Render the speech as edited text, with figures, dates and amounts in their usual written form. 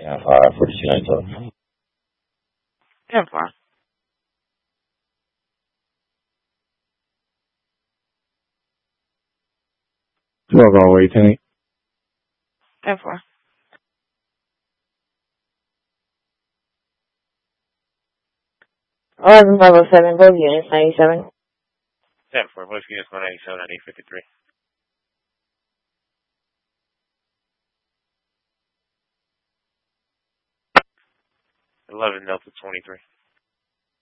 Yeah, 42 total. 10-4. Waiting. 10-4. 11-507, both units, 97. 10-4, both units 197 at 853. 11 Delta 23.